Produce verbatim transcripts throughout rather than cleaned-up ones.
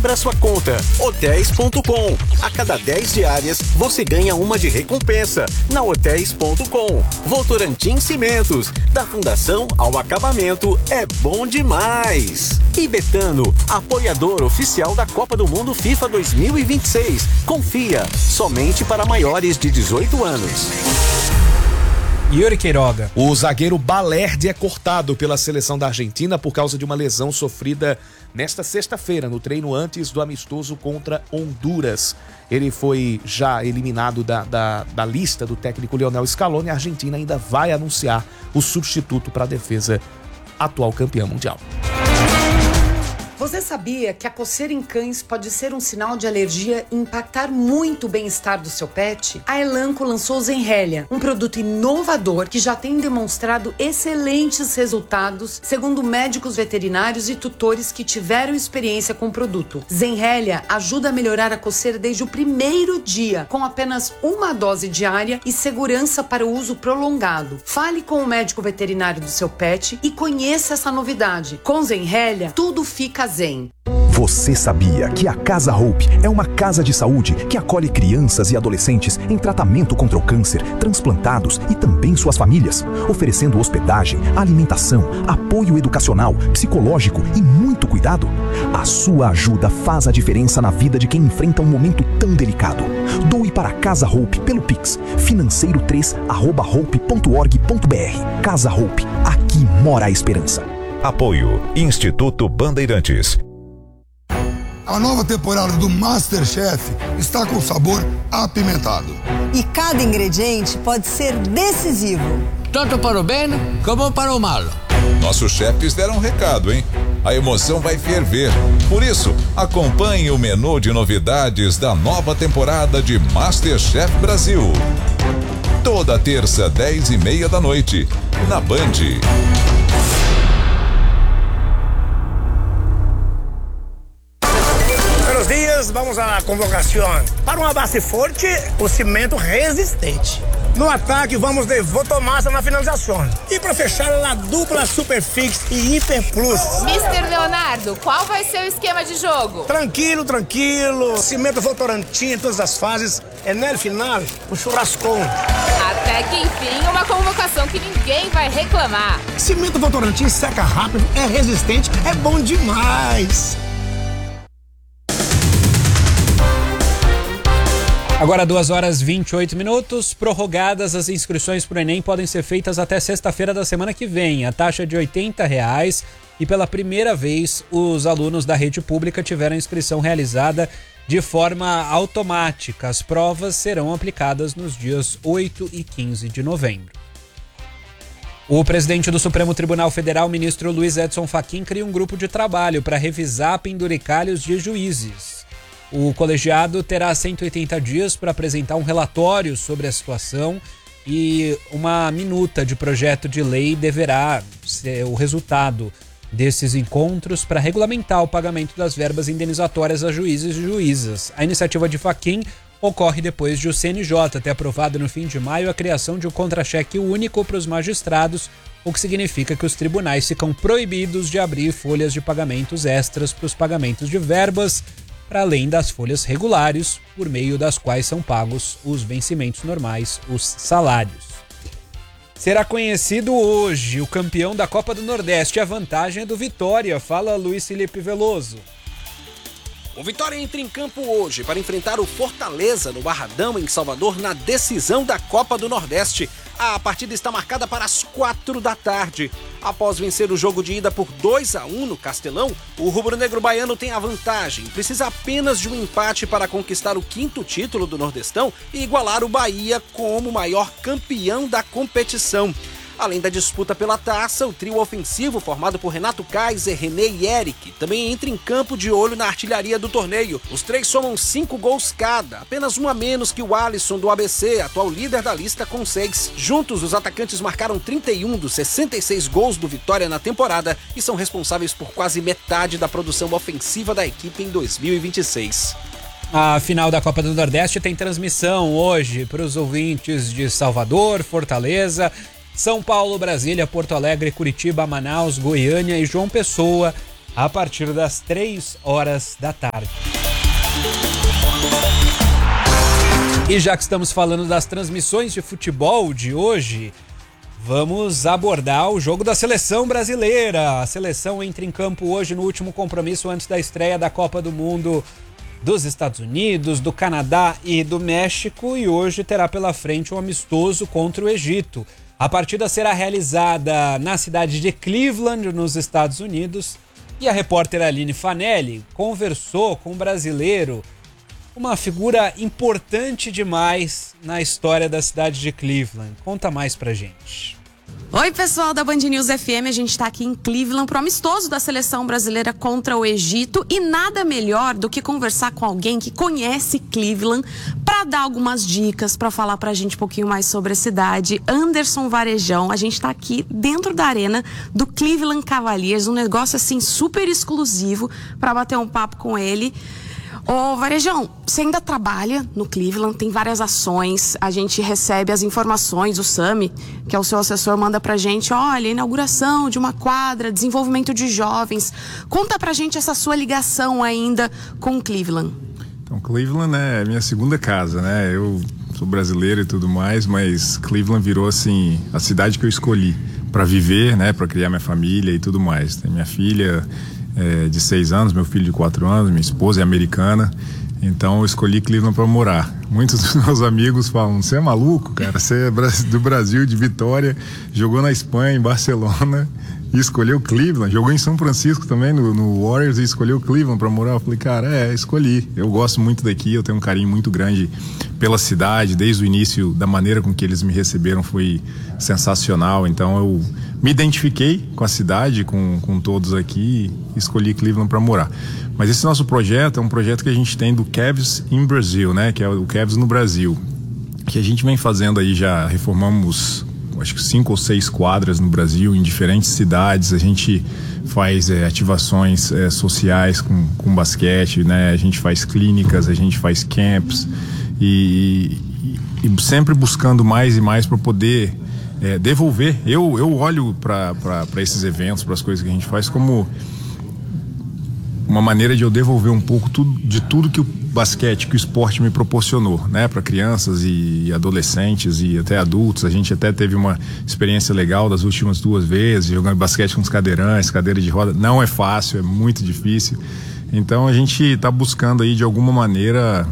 Abra sua conta hotéis ponto com. A cada dez diárias, você ganha uma de recompensa na hotéis ponto com. Votorantim Cimentos, da fundação ao acabamento, é bom demais. E Betano, apoiador oficial da Copa do Mundo FIFA dois mil e vinte e seis. Confia, somente para maiores de dezoito anos. Yuri Queiroga. O zagueiro Balerdi é cortado pela seleção da Argentina por causa de uma lesão sofrida nesta sexta-feira, no treino antes do amistoso contra Honduras. Ele foi já eliminado da, da, da lista do técnico Lionel Scaloni. A Argentina ainda vai anunciar o substituto para a defesa, atual campeã mundial. Você sabia que a coceira em cães pode ser um sinal de alergia e impactar muito o bem-estar do seu pet? A Elanco lançou o Zenrelia, um produto inovador que já tem demonstrado excelentes resultados, segundo médicos veterinários e tutores que tiveram experiência com o produto. Zenrelia ajuda a melhorar a coceira desde o primeiro dia, com apenas uma dose diária e segurança para o uso prolongado. Fale com o médico veterinário do seu pet e conheça essa novidade. Com Zenrelia, tudo fica zen. Você sabia que a Casa Hope é uma casa de saúde que acolhe crianças e adolescentes em tratamento contra o câncer, transplantados e também suas famílias, oferecendo hospedagem, alimentação, apoio educacional, psicológico e muito cuidado? A sua ajuda faz a diferença na vida de quem enfrenta um momento tão delicado. Doe para a Casa Hope pelo Pix, financeiro três arroba hope ponto org ponto br. Casa Hope, aqui mora a esperança. Apoio Instituto Bandeirantes. A nova temporada do MasterChef está com sabor apimentado. E cada ingrediente pode ser decisivo. Tanto para o bem como para o mal. Nossos chefes deram um recado, hein? A emoção vai ferver. Por isso, acompanhe o menu de novidades da nova temporada de MasterChef Brasil. Toda terça, dez e meia da noite, na Band. Buenos días, vamos à convocação. Para uma base forte, o cimento resistente. No ataque, vamos de Votomassa na finalização. E para fechar, a dupla Superfix e Hiper Plus. mister Leonardo, qual vai ser o esquema de jogo? Tranquilo, tranquilo. Cimento Votorantim em todas as fases. É no final, o churrascão. Até que enfim, uma convocação que ninguém vai reclamar. Cimento Votorantim seca rápido, é resistente, é bom demais. Agora duas horas e vinte e oito minutos, prorrogadas as inscrições para o Enem podem ser feitas até sexta-feira da semana que vem. A taxa é de oitenta reais e pela primeira vez os alunos da rede pública tiveram a inscrição realizada de forma automática. As provas serão aplicadas nos dias oito e quinze de novembro. O presidente do Supremo Tribunal Federal, ministro Luiz Edson Fachin, cria um grupo de trabalho para revisar penduricalhos de juízes. O colegiado terá cento e oitenta dias para apresentar um relatório sobre a situação e uma minuta de projeto de lei deverá ser o resultado desses encontros para regulamentar o pagamento das verbas indenizatórias a juízes e juízas. A iniciativa de Fachin ocorre depois de o C N J ter aprovado no fim de maio a criação de um contra-cheque único para os magistrados, o que significa que os tribunais ficam proibidos de abrir folhas de pagamentos extras para os pagamentos de verbas, para além das folhas regulares, por meio das quais são pagos os vencimentos normais, os salários. Será conhecido hoje o campeão da Copa do Nordeste. A vantagem é do Vitória, fala Luiz Felipe Veloso. O Vitória entra em campo hoje para enfrentar o Fortaleza no Barradão, em Salvador, na decisão da Copa do Nordeste. A partida está marcada para as quatro da tarde. Após vencer o jogo de ida por dois a um no Castelão, o rubro-negro baiano tem a vantagem. Precisa apenas de um empate para conquistar o quinto título do Nordestão e igualar o Bahia como maior campeão da competição. Além da disputa pela taça, o trio ofensivo formado por Renato Kaiser, René e Eric também entra em campo de olho na artilharia do torneio. Os três somam cinco gols cada, apenas um a menos que o Alisson do A B C, atual líder da lista, com seis. Juntos, os atacantes marcaram trinta e um dos sessenta e seis gols do Vitória na temporada e são responsáveis por quase metade da produção ofensiva da equipe em dois mil e vinte e seis. A final da Copa do Nordeste tem transmissão hoje para os ouvintes de Salvador, Fortaleza, São Paulo, Brasília, Porto Alegre, Curitiba, Manaus, Goiânia e João Pessoa. a partir das três horas da tarde. E já que estamos falando das transmissões de futebol de hoje, vamos abordar o jogo da seleção brasileira. A seleção entra em campo hoje no último compromisso antes da estreia da Copa do Mundo dos Estados Unidos, do Canadá e do México, e hoje terá pela frente um amistoso contra o Egito. A partida será realizada na cidade de Cleveland, nos Estados Unidos, e a repórter Aline Fanelli conversou com um brasileiro, uma figura importante demais na história da cidade de Cleveland. Conta mais pra gente. Oi, pessoal da Band News F M, a gente está aqui em Cleveland pro amistoso da seleção brasileira contra o Egito, e nada melhor do que conversar com alguém que conhece Cleveland para dar algumas dicas, para falar pra gente um pouquinho mais sobre a cidade. Anderson Varejão, a gente está aqui dentro da arena do Cleveland Cavaliers, um negócio assim super exclusivo, para bater um papo com ele. Ô Varejão, você ainda trabalha no Cleveland, tem várias ações, a gente recebe as informações, o Sami, que é o seu assessor, manda pra gente, olha, inauguração de uma quadra, desenvolvimento de jovens. Conta pra gente essa sua ligação ainda com o Cleveland. Então, Cleveland é minha segunda casa, né? Eu sou brasileiro e tudo mais, mas Cleveland virou, assim, a cidade que eu escolhi pra viver, né? Pra criar minha família e tudo mais. Tem minha filha... É, de seis anos, meu filho de quatro anos, minha esposa é americana, então eu escolhi Cleveland para morar. Muitos dos meus amigos falam, você é maluco, cara, você é do Brasil, de Vitória, jogou na Espanha, em Barcelona, e escolheu Cleveland, jogou em São Francisco também, no, no Warriors, e escolheu Cleveland para morar. Eu falei, cara, é, escolhi, eu gosto muito daqui, eu tenho um carinho muito grande pela cidade, desde o início, da maneira com que eles me receberam foi sensacional, então eu me identifiquei com a cidade, com, com todos aqui, e escolhi Cleveland para morar. Mas esse nosso projeto é um projeto que a gente tem do Cavs in Brazil, né, que é o Cavs no Brasil, que a gente vem fazendo aí, já reformamos acho que cinco ou seis quadras no Brasil, em diferentes cidades. A gente faz é, ativações é, sociais com, com basquete, né? A gente faz clínicas, a gente faz camps e, e, e sempre buscando mais e mais para poder é, devolver. Eu, eu olho para esses eventos, para as coisas que a gente faz como uma maneira de eu devolver um pouco tudo, de tudo que o basquete, que o esporte me proporcionou, né, para crianças e adolescentes e até adultos. A gente até teve uma experiência legal das últimas duas vezes, jogando basquete com os cadeirantes, cadeira de roda. Não é fácil, é muito difícil. Então a gente está buscando aí de alguma maneira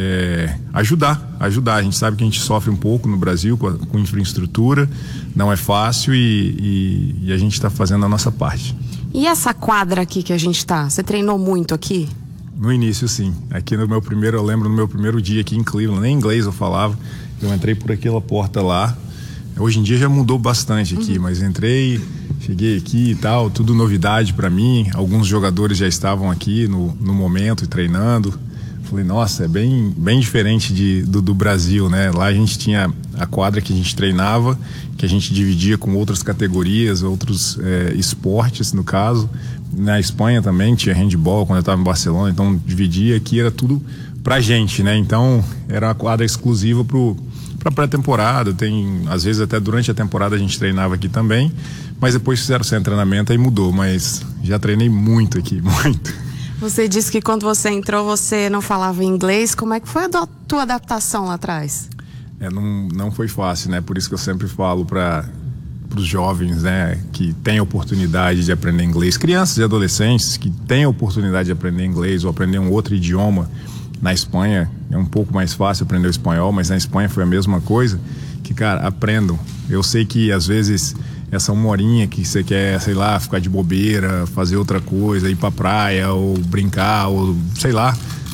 é, ajudar, ajudar. A gente sabe que a gente sofre um pouco no Brasil com, a, com infraestrutura, não é fácil e, e, e a gente está fazendo a nossa parte. E essa quadra aqui que a gente tá, você treinou muito aqui? No início, sim. Aqui no meu primeiro, eu lembro no meu primeiro dia aqui em Cleveland, nem inglês eu falava, eu entrei por aquela porta lá. Hoje em dia já mudou bastante aqui, uhum. Mas entrei, cheguei aqui e tal, tudo novidade pra mim. Alguns jogadores já estavam aqui no, no momento treinando. Falei, nossa, é bem, bem diferente de, do, do Brasil, né? Lá a gente tinha a quadra que a gente treinava, que a gente dividia com outras categorias, outros é, esportes, no caso. Na Espanha também tinha handball quando eu estava em Barcelona, então dividia aqui, era tudo pra gente, né? Então era uma quadra exclusiva pro, pra pré-temporada. Tem, às vezes até durante a temporada a gente treinava aqui também, mas depois fizeram sem treinamento, aí mudou, mas já treinei muito aqui, muito. Você disse que quando você entrou você não falava inglês, como é que foi a tua adaptação lá atrás? É, não, não foi fácil, né? Por isso que eu sempre falo para os jovens, né, que têm oportunidade de aprender inglês, crianças e adolescentes que têm oportunidade de aprender inglês ou aprender um outro idioma. Na Espanha é um pouco mais fácil aprender o espanhol, mas na Espanha foi a mesma coisa, que, cara, aprendam. Eu sei que às vezes essa uma horinha que você quer, sei lá, ficar de bobeira, fazer outra coisa, ir pra praia ou brincar, ou sei lá,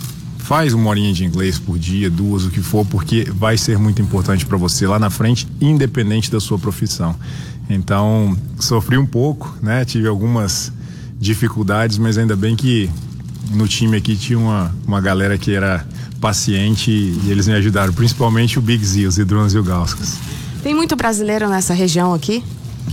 faz uma horinha de inglês por dia, duas, o que for, porque vai ser muito importante para você lá na frente, independente da sua profissão. Então, sofri um pouco, né? Tive algumas dificuldades, mas ainda bem que no time aqui tinha uma, uma galera que era paciente e eles me ajudaram, principalmente o Big Z, os Idronas Ilgauskas. Tem muito brasileiro nessa região aqui?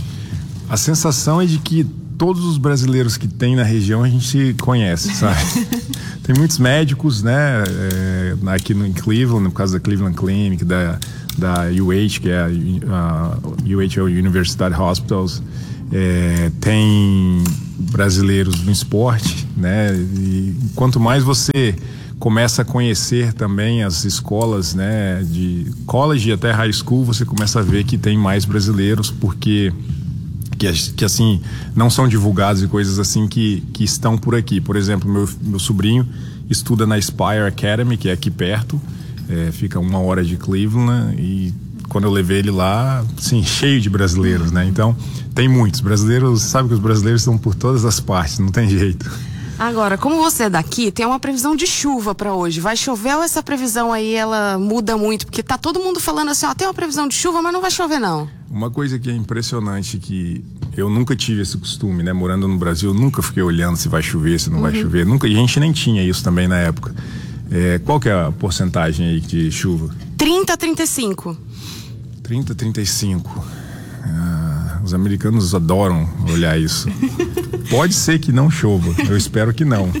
A sensação é de que todos os brasileiros que tem na região a gente conhece, sabe? Tem muitos médicos, né? É, aqui no, em Cleveland, no caso da Cleveland Clinic, da, da U H, que é a, a U H é o University Hospitals. É, tem brasileiros no esporte, né? E quanto mais você começa a conhecer também as escolas, né, de college até high school, você começa a ver que tem mais brasileiros, porque que, que assim, não são divulgados e coisas assim que, que estão por aqui. Por exemplo, meu, meu sobrinho estuda na Spire Academy, que é aqui perto, é, fica uma hora de Cleveland, e quando eu levei ele lá, sim, cheio de brasileiros, né? Então, tem muitos brasileiros, sabe que os brasileiros estão por todas as partes, não tem jeito. Agora, como você é daqui, tem uma previsão de chuva pra hoje. Vai chover ou essa previsão aí, ela muda muito? Porque tá todo mundo falando assim, ó, tem uma previsão de chuva, mas não vai chover não. Uma coisa que é impressionante, que eu nunca tive esse costume, né? Morando no Brasil, eu nunca fiquei olhando se vai chover, se não uhum. vai chover. Nunca, e a gente nem tinha isso também na época. É, qual que é a porcentagem aí de chuva? trinta a trinta e cinco. trinta a trinta e cinco. Ah, os americanos adoram olhar isso. Pode ser que não chova, eu espero que não.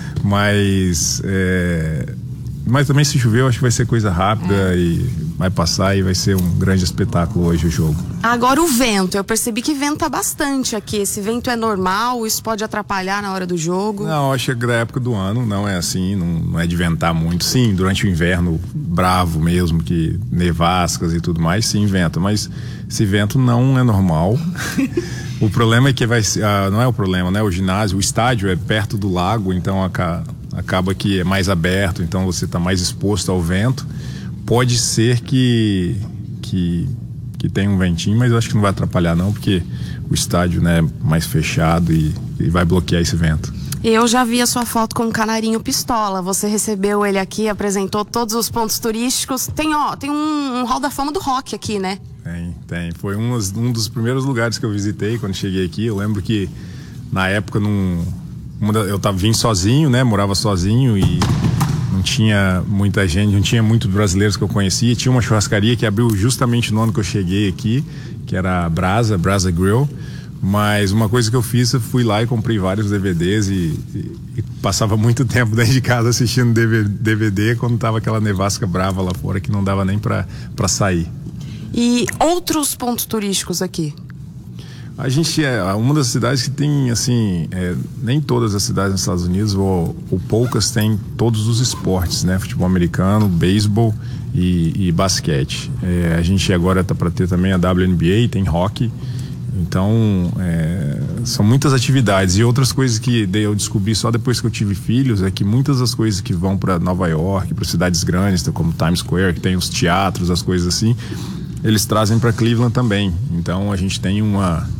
Mas, é, mas também se chover, eu acho que vai ser coisa rápida é. e vai passar e vai ser um grande espetáculo hoje o jogo. Agora o vento, eu percebi que venta bastante aqui. Esse vento é normal? Isso pode atrapalhar na hora do jogo? Não, acho que da época do ano não é assim, não, não é de ventar muito. Sim, durante o inverno bravo mesmo, que nevascas e tudo mais, sim, venta. Mas esse vento não é normal. O problema é que vai ser, ah, não é o problema, né? O ginásio, o estádio é perto do lago, então aca, acaba que é mais aberto, então você está mais exposto ao vento. Pode ser que, que, que tenha um ventinho, mas eu acho que não vai atrapalhar não, porque o estádio, né, é mais fechado e, e vai bloquear esse vento. Eu já vi a sua foto com o Canarinho Pistola. Você recebeu ele aqui, apresentou todos os pontos turísticos. Tem, ó, tem um, um hall da fama do rock aqui, né? Tem, tem. Foi um, um dos primeiros lugares que eu visitei quando cheguei aqui. Eu lembro que na época num, uma, eu tava vindo sozinho, né? Morava sozinho e não tinha muita gente, não tinha muitos brasileiros que eu conhecia. Tinha uma churrascaria que abriu justamente no ano que eu cheguei aqui, que era a Brasa, Brasa Grill. Mas uma coisa que eu fiz, eu fui lá e comprei vários D V Ds e, e, e passava muito tempo dentro de casa assistindo D V D quando tava aquela nevasca brava lá fora que não dava nem pra, pra sair. E outros pontos turísticos aqui? A gente é uma das cidades que tem, assim, é, nem todas as cidades nos Estados Unidos, ou, ou poucas, têm todos os esportes, né? Futebol americano, beisebol e, e basquete. É, a gente agora tá para ter também a W N B A, tem hockey. Então, é, são muitas atividades. E outras coisas que eu descobri só depois que eu tive filhos é que muitas das coisas que vão para Nova York, para cidades grandes, como Times Square, que tem os teatros, as coisas assim, eles trazem para Cleveland também. Então, a gente tem uma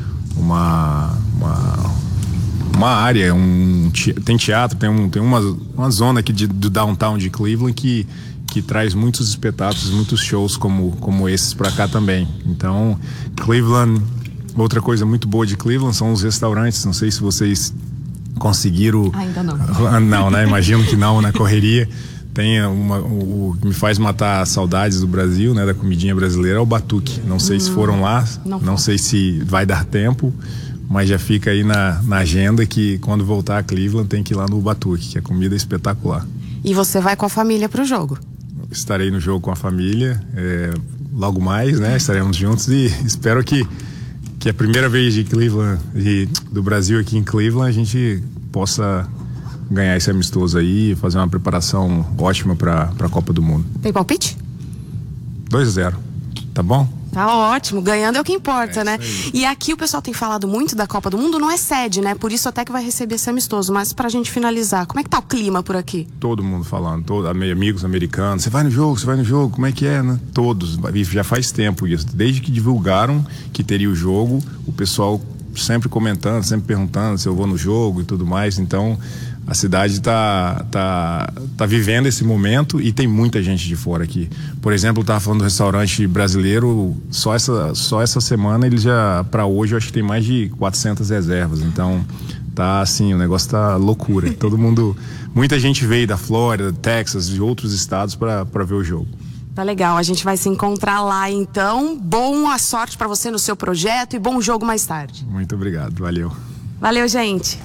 uma uma, uma área, um, tem teatro, tem, um, tem uma, uma zona aqui de, do downtown de Cleveland que que traz muitos espetáculos, muitos shows como, como esses para cá também. Então, Cleveland, outra coisa muito boa de Cleveland são os restaurantes. Não sei se vocês conseguiram... Ainda não. Não, né? Imagino que não, na correria. Tem uma, o, o que me faz matar saudades do Brasil, né? Da comidinha brasileira, é o batuque. Não sei hum, se foram lá, não, não sei se vai dar tempo, mas já fica aí na, na agenda que quando voltar a Cleveland tem que ir lá no batuque, que a comida é espetacular. E você vai com a família pro jogo? Estarei no jogo com a família, é, logo mais, né? Estaremos juntos e espero que, que a primeira vez de Cleveland, de, do Brasil aqui em Cleveland, a gente possa ganhar esse amistoso aí e fazer uma preparação ótima para a Copa do Mundo. Tem palpite? dois a zero, tá bom? Tá ótimo, ganhando é o que importa, é, né? E aqui o pessoal tem falado muito da Copa do Mundo, não é sede, né? Por isso até que vai receber esse amistoso. Mas pra gente finalizar, como é que tá o clima por aqui? Todo mundo falando, todo, amigos americanos, você vai no jogo, você vai no jogo, como é que é, né? Todos, já faz tempo isso. Desde que divulgaram que teria o jogo, o pessoal sempre comentando, sempre perguntando se eu vou no jogo e tudo mais. Então, a cidade tá, tá, tá vivendo esse momento e tem muita gente de fora aqui. Por exemplo, eu tava falando do restaurante brasileiro, só essa, só essa semana ele já, para hoje, eu acho que tem mais de quatrocentas reservas. Então, tá assim, o negócio tá loucura. Todo mundo, muita gente veio da Flórida, Texas, de outros estados para ver o jogo. Tá legal, a gente vai se encontrar lá então. Boa sorte para você no seu projeto e bom jogo mais tarde. Muito obrigado, valeu. Valeu, gente.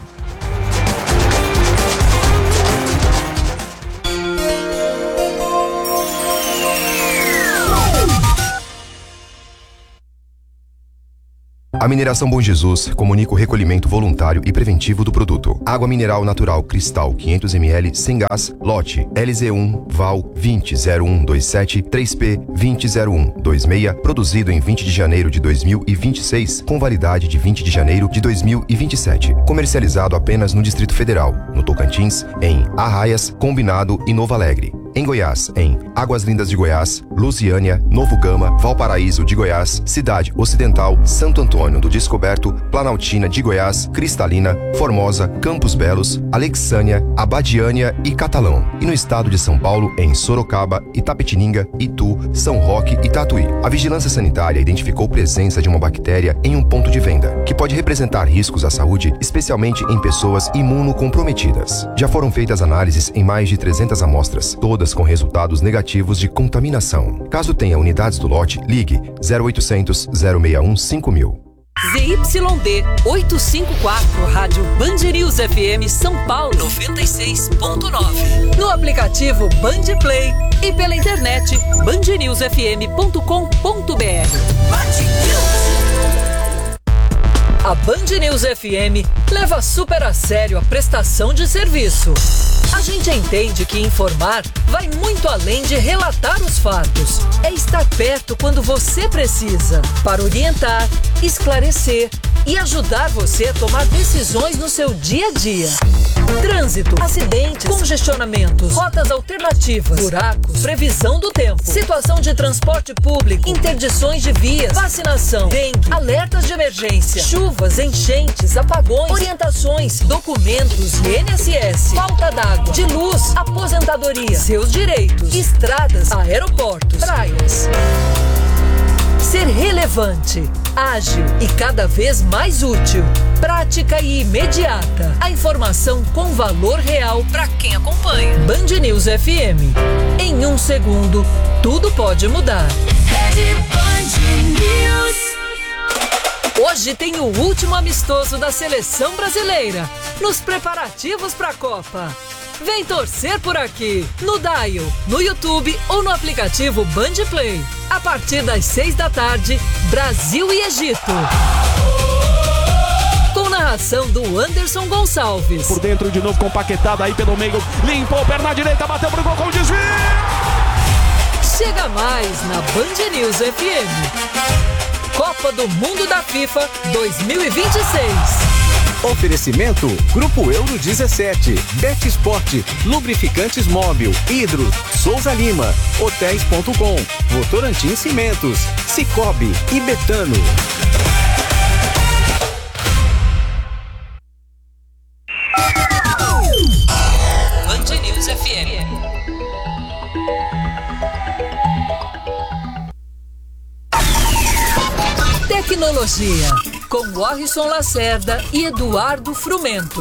A A Mineração Bom Jesus comunica o recolhimento voluntário e preventivo do produto. Água mineral natural Cristal quinhentos mililitros sem gás, lote L Z um V A L vinte zero um dois sete três P vinte zero um dois seis, produzido em vinte de janeiro de dois mil e vinte e seis, com validade de vinte de janeiro de dois mil e vinte e sete. Comercializado apenas no Distrito Federal, no Tocantins, em Arraias, Combinado e Novo Alegre. Em Goiás, em Águas Lindas de Goiás, Lusiânia, Novo Gama, Valparaíso de Goiás, Cidade Ocidental, Santo Antônio do Descoberto, Planaltina de Goiás, Cristalina, Formosa, Campos Belos, Alexânia, Abadiânia e Catalão. E no estado de São Paulo, em Sorocaba, Itapetininga, Itu, São Roque e Tatuí. A Vigilância Sanitária identificou presença de uma bactéria em um ponto de venda, que pode representar riscos à saúde, especialmente em pessoas imunocomprometidas. Já foram feitas análises em mais de trezentas amostras, todas com resultados negativos de contaminação. Caso tenha unidades do lote, ligue zero oitocentos, zero seis um cinco mil. Z Y D oitocentos e cinquenta e quatro, Rádio Band News F M São Paulo noventa e seis ponto nove. No aplicativo Band Play e pela internet band news f m ponto com ponto b r. A Band News F M leva super a sério a prestação de serviço. A gente entende que informar vai muito além de relatar os fatos. É estar perto quando você precisa, para orientar, esclarecer e ajudar você a tomar decisões no seu dia a dia. Trânsito, acidentes, congestionamentos, rotas alternativas, buracos, previsão do tempo, situação de transporte público, interdições de vias, vacinação, dengue, alertas de emergência, chuvas, enchentes, apagões, orientações, documentos, I N S S, falta d'água, de luz, aposentadoria, seus direitos, estradas, aeroportos, praias. Ser relevante, ágil e cada vez mais útil, prática e imediata. A informação com valor real para quem acompanha. Band News F M. Em um segundo, tudo pode mudar. Hoje tem o último amistoso da seleção brasileira, nos preparativos para a Copa. Vem torcer por aqui, no Dial, no YouTube ou no aplicativo Band Play. A partir das seis da tarde, Brasil e Egito. Com narração do Anderson Gonçalves. Por dentro de novo, compaquetado aí pelo meio. Limpou, perna direita, bateu pro gol com desvio. Chega mais na Band News F M. Copa do Mundo da FIFA dois mil e vinte e seis. Oferecimento Grupo Euro dezessete, Bet Sport, Lubrificantes Móvel, Hidro, Souza Lima, Hotéis ponto com, Votorantim Cimentos, Cicobi e Betano. Band News F M. Tecnologia, com Warrison Lacerda e Eduardo Frumento.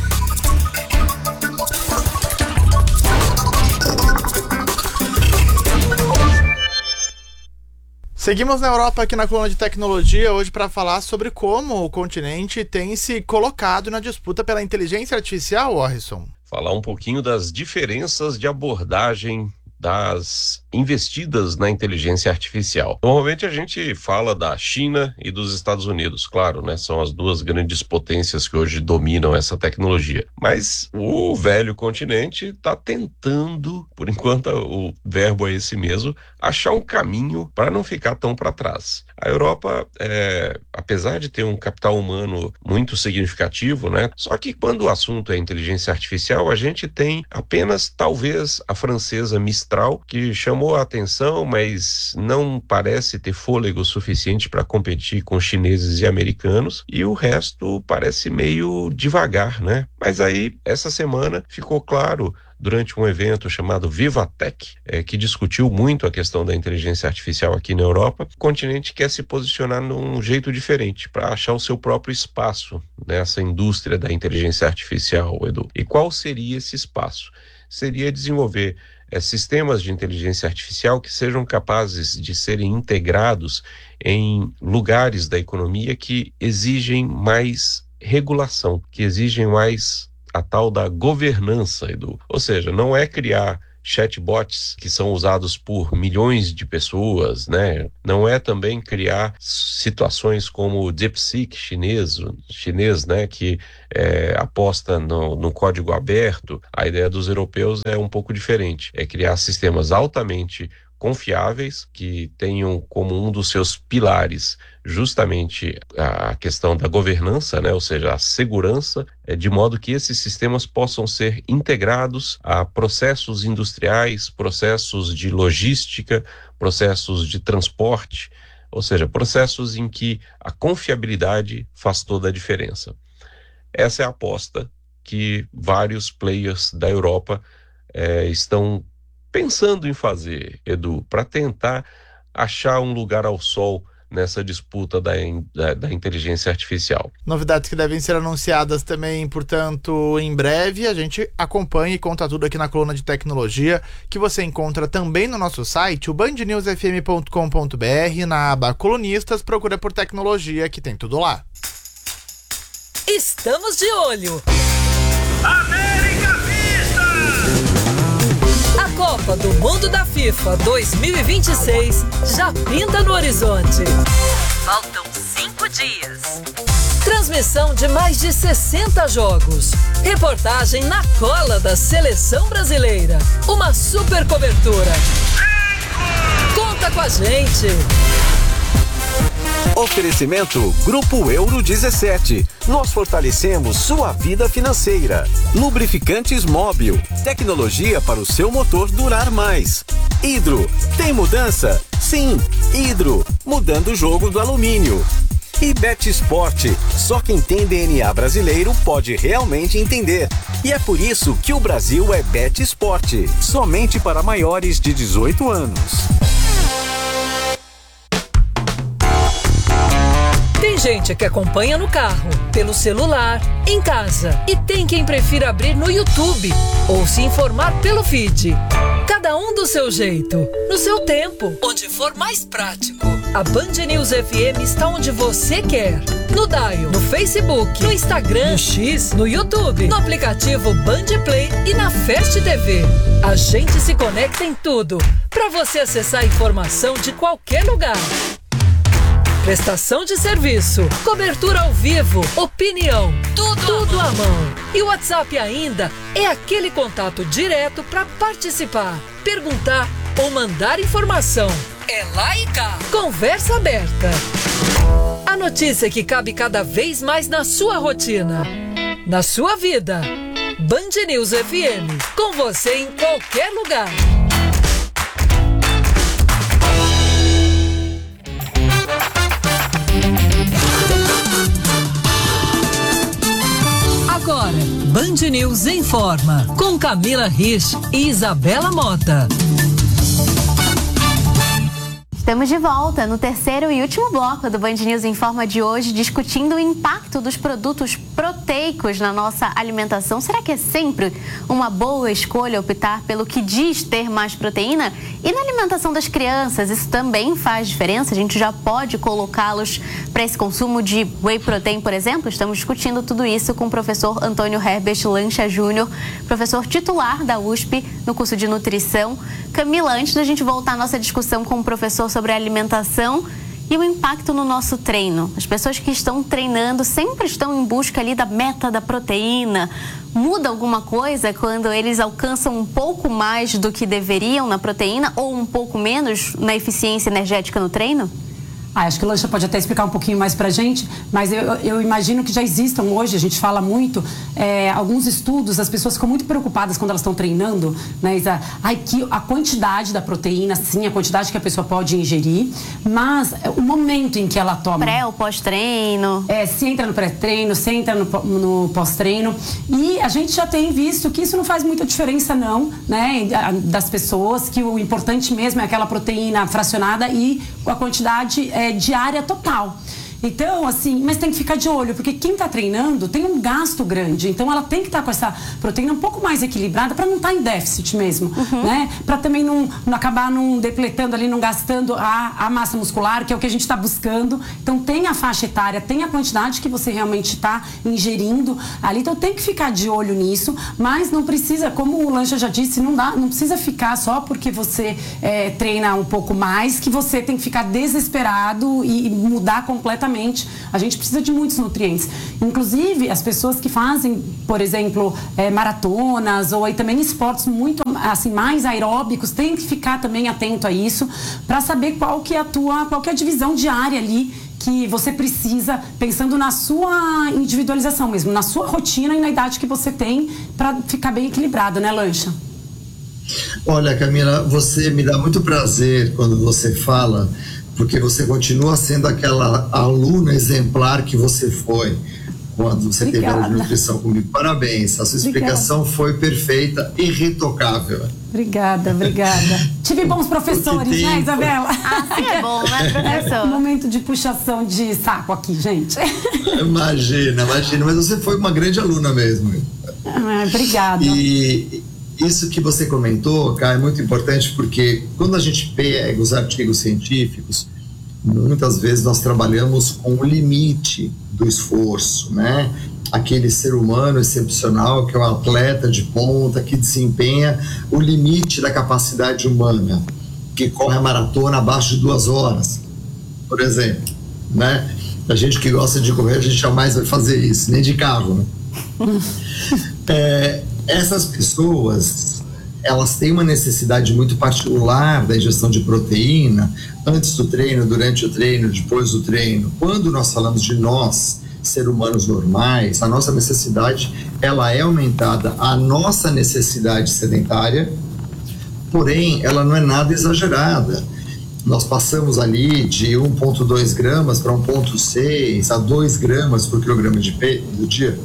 Seguimos na Europa aqui na coluna de tecnologia hoje para falar sobre como o continente tem se colocado na disputa pela inteligência artificial, Warrison. Falar um pouquinho das diferenças de abordagem das investidas na inteligência artificial. Normalmente a gente fala da China e dos Estados Unidos, claro, né? São as duas grandes potências que hoje dominam essa tecnologia. Mas o velho continente está tentando, por enquanto o verbo é esse mesmo, achar um caminho para não ficar tão para trás. A Europa, é, apesar de ter um capital humano muito significativo, né? Só que quando o assunto é inteligência artificial, a gente tem apenas, talvez, a francesa Mistral, que chamou a atenção, mas não parece ter fôlego suficiente para competir com chineses e americanos, e o resto parece meio devagar, né? Mas aí, essa semana, ficou claro, durante um evento chamado Vivatech, é, que discutiu muito a questão da inteligência artificial aqui na Europa, o continente quer se posicionar num jeito diferente, para achar o seu próprio espaço nessa indústria da inteligência artificial, Edu. E qual seria esse espaço? Seria desenvolver é, sistemas de inteligência artificial que sejam capazes de serem integrados em lugares da economia que exigem mais regulação, que exigem mais a tal da governança, Edu. Ou seja, não é criar chatbots que são usados por milhões de pessoas, né? Não é também criar situações como o DeepSeek chinês, chinês, né? Que é, aposta no, no código aberto. A ideia dos europeus é um pouco diferente. É criar sistemas altamente confiáveis, que tenham como um dos seus pilares justamente a questão da governança, né? Ou seja, a segurança, é, de modo que esses sistemas possam ser integrados a processos industriais, processos de logística, processos de transporte, ou seja, processos em que a confiabilidade faz toda a diferença. Essa é a aposta que vários players da Europa é, estão pensando em fazer, Edu, para tentar achar um lugar ao sol nessa disputa da, da, da inteligência artificial. Novidades que devem ser anunciadas também, portanto, em breve. A gente acompanha e conta tudo aqui na coluna de tecnologia, que você encontra também no nosso site, o band news f m ponto com ponto b r, na aba Colunistas, procura por tecnologia, que tem tudo lá. Estamos de olho! América Vista! A Copa do Mundo da FIFA dois mil e vinte e seis já pinta no horizonte. Faltam cinco dias. Transmissão de mais de sessenta jogos. Reportagem na cola da seleção brasileira. Uma super cobertura. Conta com a gente! Oferecimento Grupo Euro dezessete. Nós fortalecemos sua vida financeira. Lubrificantes Móbil. Tecnologia para o seu motor durar mais. Hidro. Tem mudança? Sim. Hidro. Mudando o jogo do alumínio. E Bet Sport. Só quem tem D N A brasileiro pode realmente entender. E é por isso que o Brasil é Bet Sport. Somente para maiores de dezoito anos. Tem gente que acompanha no carro, pelo celular, em casa. E tem quem prefira abrir no YouTube ou se informar pelo feed. Cada um do seu jeito, no seu tempo, onde for mais prático. A Band News F M está onde você quer. No Dial, no Facebook, no Instagram, no X, no YouTube, no aplicativo Band Play e na Fast T V. A gente se conecta em tudo, para você acessar a informação de qualquer lugar. Prestação de serviço, cobertura ao vivo, opinião, tudo, tudo à mão. E o WhatsApp ainda é aquele contato direto para participar, perguntar ou mandar informação. É lá e cá. Conversa aberta. A notícia que cabe cada vez mais na sua rotina, na sua vida. Band News F M, com você em qualquer lugar. Agora, Band News informa, com Camila Rich e Isabela Mota. Estamos de volta no terceiro e último bloco do Band News Informa de hoje, discutindo o impacto dos produtos proteicos na nossa alimentação. Será que é sempre uma boa escolha optar pelo que diz ter mais proteína? E na alimentação das crianças, isso também faz diferença? A gente já pode colocá-los para esse consumo de whey protein, por exemplo? Estamos discutindo tudo isso com o professor Antônio Herbert Lancha Júnior, professor titular da U S P no curso de nutrição. Camila, antes da gente voltar à nossa discussão com o professor sobre a alimentação e o impacto no nosso treino. As pessoas que estão treinando sempre estão em busca ali da meta da proteína. Muda alguma coisa quando eles alcançam um pouco mais do que deveriam na proteína ou um pouco menos na eficiência energética no treino? Ah, acho que o Lancha pode até explicar um pouquinho mais pra gente, mas eu, eu imagino que já existam hoje, a gente fala muito, é, alguns estudos, as pessoas ficam muito preocupadas quando elas estão treinando, né, Isa? Ai, que a quantidade da proteína, sim, a quantidade que a pessoa pode ingerir, mas o momento em que ela toma... Pré ou pós-treino. É, se entra no pré-treino, se entra no, no pós-treino, e a gente já tem visto que isso não faz muita diferença não, né, das pessoas, que o importante mesmo é aquela proteína fracionada e a quantidade... É, diária total. Então, assim, mas tem que ficar de olho, porque quem está treinando tem um gasto grande, então ela tem que estar tá com essa proteína um pouco mais equilibrada para não estar tá em déficit mesmo, uhum. né? Para também não, não acabar não depletando ali, não gastando a, a massa muscular, que é o que a gente está buscando. Então tem a faixa etária, tem a quantidade que você realmente está ingerindo ali, então tem que ficar de olho nisso, mas não precisa, como o Lancha já disse, não dá, não precisa ficar só porque você é, treina um pouco mais, que você tem que ficar desesperado e, e mudar completamente. A gente precisa de muitos nutrientes. Inclusive, as pessoas que fazem, por exemplo, é, maratonas ou aí também esportes muito assim, mais aeróbicos, tem que ficar também atento a isso para saber qual que é a tua, qual que é a divisão diária ali que você precisa, pensando na sua individualização mesmo, na sua rotina e na idade que você tem para ficar bem equilibrado, né, Lancha? Olha, Camila, você me dá muito prazer quando você fala, porque você continua sendo aquela aluna exemplar que você foi quando você Obrigada. teve aula de nutrição comigo. Parabéns, a sua explicação Obrigada. foi perfeita, irretocável. Obrigada, obrigada. Tive bons professores, tem... né, Isabela? Assim é bom, né, professor? É um momento de puxação de saco aqui, gente. Imagina, imagina, mas você foi uma grande aluna mesmo. Ah, obrigada. E isso que você comentou, cara, é muito importante, porque quando a gente pega os artigos científicos, muitas vezes nós trabalhamos com o limite do esforço, né? Aquele ser humano excepcional que é o atleta de ponta, que desempenha o limite da capacidade humana, que corre a maratona abaixo de duas horas, por exemplo, né? A gente que gosta de correr, a gente jamais vai fazer isso, nem de carro, né? é, essas pessoas, elas têm uma necessidade muito particular da ingestão de proteína antes do treino, durante o treino, depois do treino. Quando nós falamos de nós, ser humanos normais, a nossa necessidade, ela é aumentada, a nossa necessidade sedentária, porém, ela não é nada exagerada. Nós passamos ali de um vírgula dois gramas para um vírgula seis a dois gramas por quilograma de peso do dia.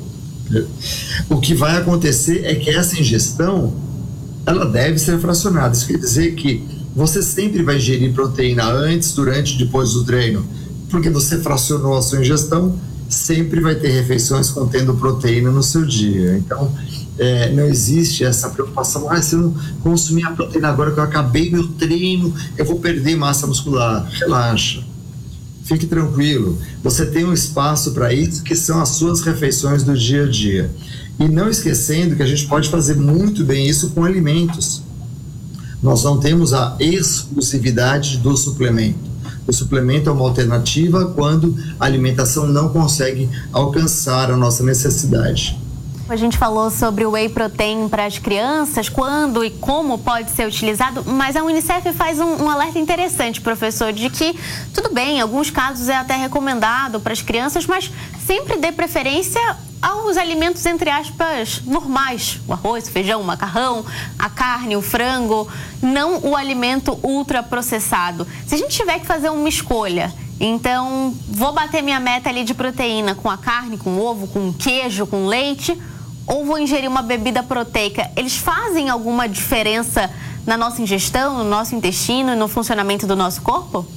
O que vai acontecer é que essa ingestão, ela deve ser fracionada. Isso quer dizer que você sempre vai ingerir proteína antes, durante e depois do treino, porque você fracionou a sua ingestão, sempre vai ter refeições contendo proteína no seu dia. Então, é, não existe essa preocupação, ah, se eu não consumir a proteína agora que eu acabei meu treino, eu vou perder massa muscular. Relaxa, fique tranquilo, você tem um espaço para isso, que são as suas refeições do dia a dia. E não esquecendo que a gente pode fazer muito bem isso com alimentos. Nós não temos a exclusividade do suplemento. O suplemento é uma alternativa quando a alimentação não consegue alcançar a nossa necessidade. A gente falou sobre o whey protein para as crianças, quando e como pode ser utilizado, mas a Unicef faz um, um alerta interessante, professor, de que, tudo bem, em alguns casos é até recomendado para as crianças, mas sempre dê preferência aos alimentos, entre aspas, normais. O arroz, o feijão, o macarrão, a carne, o frango, não o alimento ultraprocessado. Se a gente tiver que fazer uma escolha, então vou bater minha meta ali de proteína com a carne, com ovo, com queijo, com leite, ou vou ingerir uma bebida proteica, eles fazem alguma diferença na nossa ingestão, no nosso intestino e no funcionamento do nosso corpo?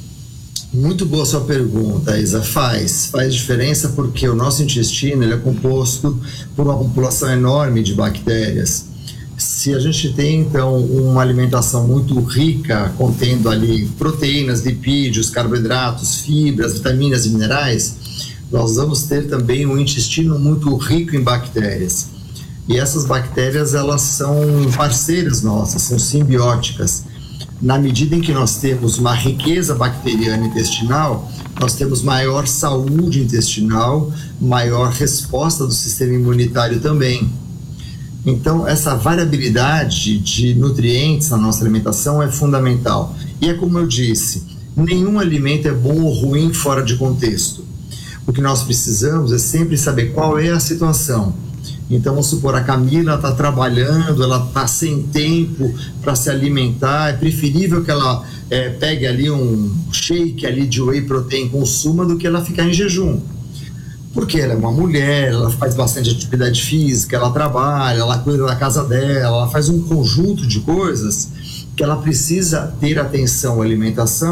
Muito boa sua pergunta, Isa. Faz. Faz diferença porque o nosso intestino ele é composto por uma população enorme de bactérias. Se a gente tem, então, uma alimentação muito rica, contendo ali proteínas, lipídios, carboidratos, fibras, vitaminas e minerais, nós vamos ter também um intestino muito rico em bactérias. E essas bactérias, elas são parceiras nossas, são simbióticas. Na medida em que nós temos uma riqueza bacteriana intestinal, nós temos maior saúde intestinal, maior resposta do sistema imunitário também. Então, essa variabilidade de nutrientes na nossa alimentação é fundamental. E é como eu disse, nenhum alimento é bom ou ruim fora de contexto. O que nós precisamos é sempre saber qual é a situação. Então, vamos supor, a Camila está trabalhando, ela está sem tempo para se alimentar, é preferível que ela é, pegue ali um shake ali de whey protein, consuma, do que ela ficar em jejum. Porque ela é uma mulher, ela faz bastante atividade física, ela trabalha, ela cuida da casa dela, ela faz um conjunto de coisas que ela precisa ter atenção à alimentação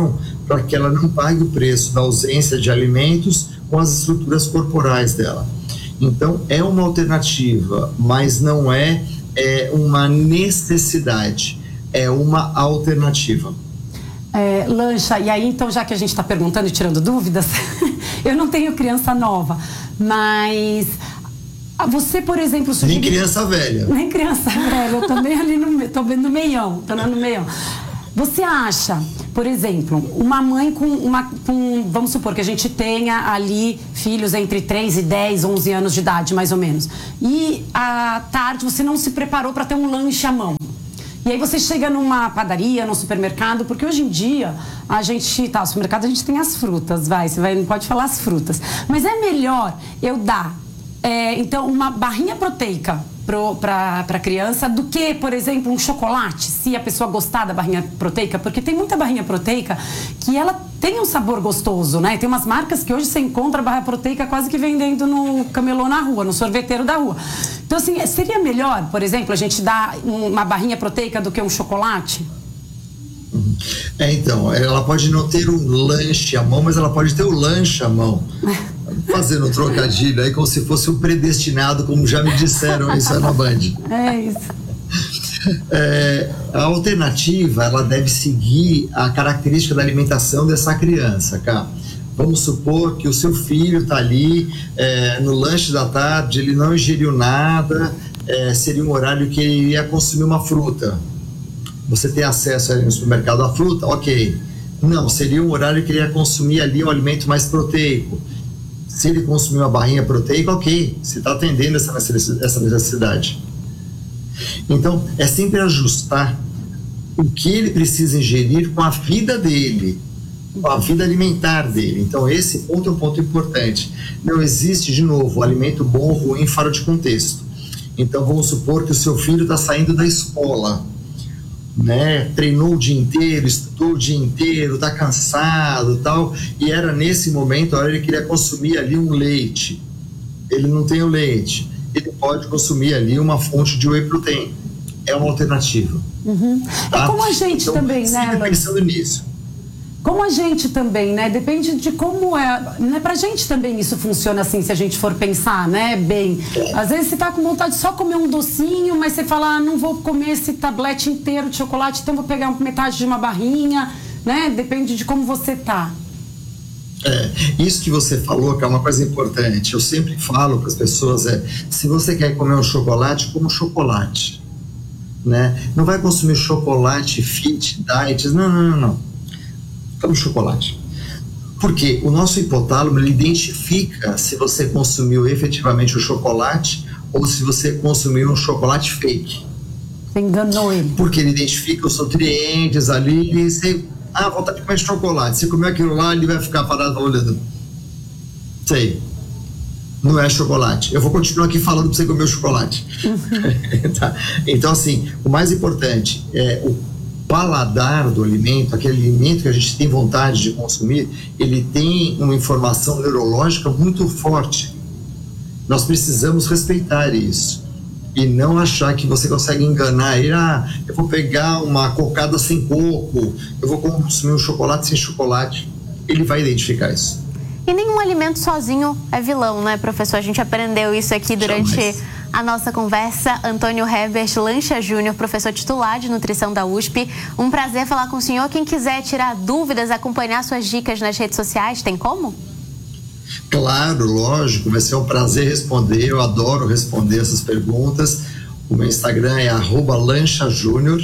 para que ela não pague o preço da ausência de alimentos com as estruturas corporais dela. Então, é uma alternativa, mas não é, é uma necessidade, é uma alternativa. É, lancha, e aí então, já que a gente está perguntando e tirando dúvidas, eu não tenho criança nova, mas você, por exemplo... Nem criança velha. Nem criança velha, eu também ali no, tô no meião, tô no meião. Você acha, por exemplo, uma mãe com uma, com, vamos supor que a gente tenha ali filhos entre três e dez, onze anos de idade, mais ou menos, e à tarde você não se preparou para ter um lanche à mão. E aí você chega numa padaria, num supermercado, porque hoje em dia a gente, tá, no supermercado a gente tem as frutas, vai, você vai, não pode falar as frutas, mas é melhor eu dar, é, então, uma barrinha proteica para a criança do que, por exemplo, um chocolate, se a pessoa gostar da barrinha proteica, porque tem muita barrinha proteica que ela tem um sabor gostoso, né? Tem umas marcas que hoje você encontra a barra proteica quase que vendendo no camelô na rua, no sorveteiro da rua. Então, assim, seria melhor, por exemplo, a gente dar uma barrinha proteica do que um chocolate? É, então, ela pode não ter um lanche à mão, mas ela pode ter o lanche à mão. Fazendo um trocadilho aí, como se fosse um predestinado, como já me disseram isso aí na Band. É isso. É, a alternativa, ela deve seguir a característica da alimentação dessa criança, cara. Vamos supor que o seu filho está ali é, no lanche da tarde, ele não ingeriu nada, é, seria um horário que ele ia consumir uma fruta. Você tem acesso ali no supermercado à fruta? Ok. Não, seria um horário que ele ia consumir ali um alimento mais proteico. Se ele consumir uma barrinha proteica, ok, você está atendendo essa necessidade. Então, é sempre ajustar o que ele precisa ingerir com a vida dele, com a vida alimentar dele. Então, esse ponto é um ponto importante. Não existe, de novo, alimento bom ou ruim fora de contexto. Então, vamos supor que o seu filho está saindo da escola, né? Treinou o dia inteiro, estudou o dia inteiro, está cansado e tal, e era nesse momento a hora ele queria consumir ali um leite. Ele não tem o leite, ele pode consumir ali uma fonte de whey protein. É uma alternativa. Uhum. Tá? É como a gente então, também, né? Sempre pensando nisso. Como a gente também, né? Depende de como é. Né? Pra gente também isso funciona assim, se a gente for pensar, né? Bem, às vezes você tá com vontade de só comer um docinho, mas você fala, ah, não vou comer esse tablete inteiro de chocolate, então vou pegar metade de uma barrinha, né? Depende de como você tá. É, isso que você falou, que é uma coisa importante. Eu sempre falo para as pessoas, é, se você quer comer um chocolate, coma um chocolate, né? Não vai consumir chocolate fit, diet, não, não, não, não. Toma chocolate. Porque o nosso hipotálamo, ele identifica se você consumiu efetivamente o chocolate ou se você consumiu um chocolate fake. Você enganou ele. Porque ele identifica os nutrientes ali e você... Ah, vontade de comer chocolate. Se comer aquilo lá, ele vai ficar parado olhando. Sei. Não é chocolate. Eu vou continuar aqui falando para você comer o chocolate. Uhum. Tá. Então, assim, o mais importante é o paladar do alimento, aquele alimento que a gente tem vontade de consumir, ele tem uma informação neurológica muito forte. Nós precisamos respeitar isso e não achar que você consegue enganar ele. Ah, eu vou pegar uma cocada sem coco, eu vou consumir um chocolate sem chocolate. Ele vai identificar isso. E nenhum alimento sozinho é vilão, né, professor? A gente aprendeu isso aqui durante Jamais. a nossa conversa. Antônio Herbert Lancha Júnior, professor titular de nutrição da U S P. Um prazer falar com o senhor. Quem quiser tirar dúvidas, acompanhar suas dicas nas redes sociais, tem como? Claro, lógico. Vai ser um prazer responder. Eu adoro responder essas perguntas. O meu Instagram é arroba lancha júnior.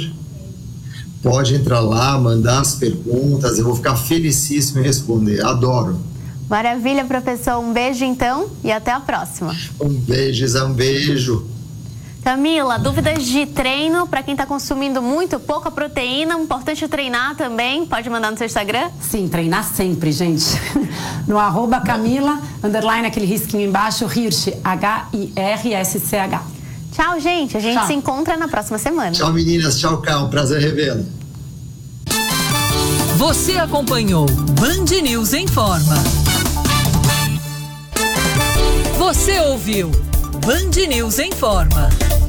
Pode entrar lá, mandar as perguntas. Eu vou ficar felicíssimo em responder. Adoro. Maravilha, professor. Um beijo, então, e até a próxima. Um beijo, Zé, um beijo. Camila, dúvidas de treino para quem está consumindo muito, pouca proteína, importante treinar também, pode mandar no seu Instagram? Sim, treinar sempre, gente. No arroba Camila, underline, aquele risquinho embaixo, Hirsch, H I R S C H. Tchau, gente. A gente Tchau. se encontra na próxima semana. Tchau, meninas. Tchau, Cal. Um prazer revê-lo. Você acompanhou Band News Informa. Você ouviu Band News Informa.